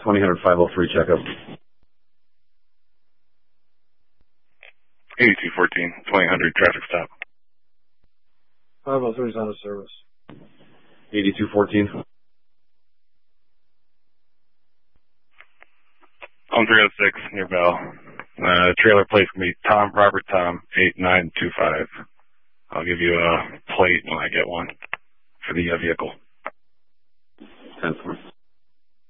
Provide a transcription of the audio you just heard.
2000-503 checkup. 8214, 2000 traffic stop. 503 is out of service. 8214. On 306 near Bell. Trailer place can be Robert Tom 8925. I'll give you a plate when I get one for the vehicle. 10-4.